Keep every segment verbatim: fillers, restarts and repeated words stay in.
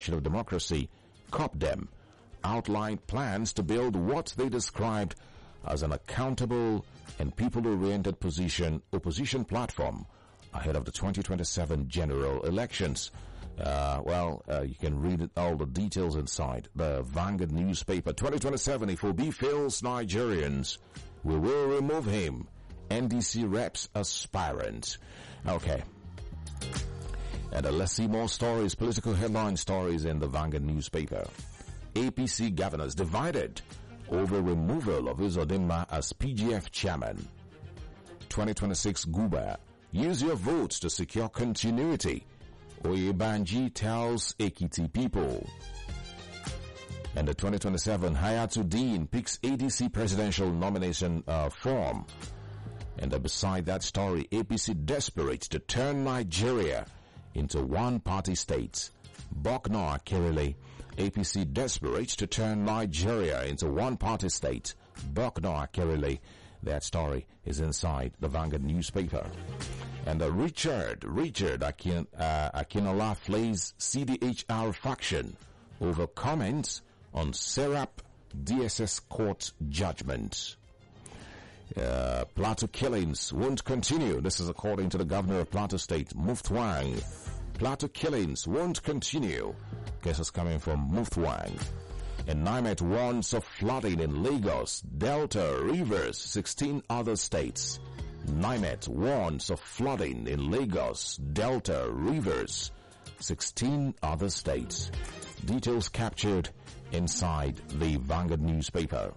of Democracy, COPDEM, outlined plans to build what they described as an accountable and people-oriented position opposition platform ahead of the twenty twenty-seven general elections. Uh, well, uh, you can read it, all the details inside the Vanguard newspaper. twenty twenty-seven, if Obi fails Nigerians, we will remove him. N D C reps aspirant. Okay. And uh, let's see more stories, political headline stories in the Vanguard newspaper. A P C governors divided over removal of Uzodinma as P G F chairman. twenty twenty-six Guba, use your votes to secure continuity. Oyebanji tells Ekiti people. And the twenty twenty-seven Hayatuddin picks A D C presidential nomination uh, form. And uh, beside that story, A P C desperate to turn Nigeria into one-party state. Bokno Akerele, A P C desperate to turn Nigeria into one-party state. Bokno Akerele, that story is inside the Vanguard newspaper. And uh, Richard, Richard Akin, uh, Akinola flays C D H R faction over comments on Serap D S S court judgment. Uh, Plateau killings won't continue. This is according to the governor of Plateau State, Muftwang. Plateau killings won't continue. Guess it's coming from Muftwang. And Nimet warns of flooding in Lagos, Delta, Rivers, sixteen other states. Nimet warns of flooding in Lagos, Delta, Rivers, sixteen other states. Details captured inside the Vanguard newspaper.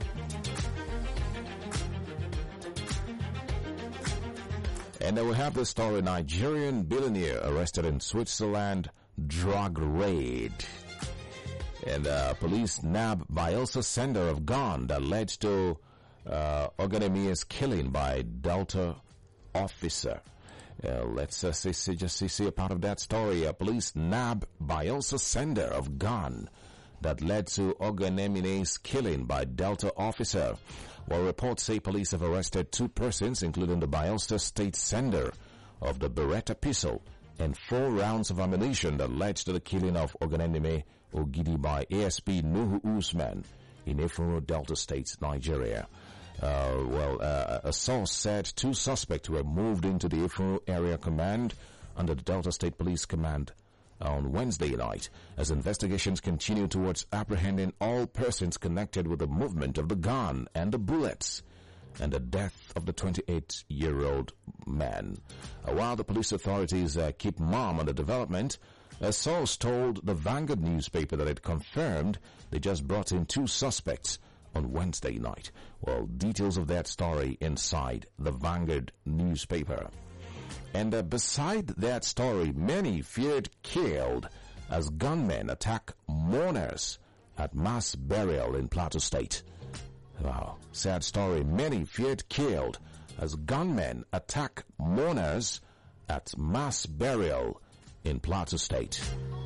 And then we have the story, Nigerian billionaire arrested in Switzerland, drug raid. And uh, police nab Bielsa sender of gun that led to uh, Oganemia's killing by Delta officer. Uh, let's uh, see, see, just see, see a part of that story. Uh, police nab Bielsa sender of gun that led to Oganemia's killing by Delta officer. Well, reports say police have arrested two persons, including the Bielsa state sender of the Beretta pistol and four rounds of ammunition that led to the killing of Oganenime Ogidi by A S P Nuhu Usman in Efuru, Delta State, Nigeria. Uh, well, uh, a source said two suspects were moved into the Efuru Area Command under the Delta State Police Command on Wednesday night as investigations continue towards apprehending all persons connected with the movement of the gun and the bullets and the death of the twenty-eight-year-old man. Uh, while the police authorities uh, keep mum on the development, a source told the Vanguard newspaper that it confirmed they just brought in two suspects on Wednesday night. Well, details of that story inside the Vanguard newspaper. And uh, beside that story, many feared killed as gunmen attack mourners at mass burial in Plateau State. Wow, sad story. Many feared killed as gunmen attack mourners at mass burial in Plateau State.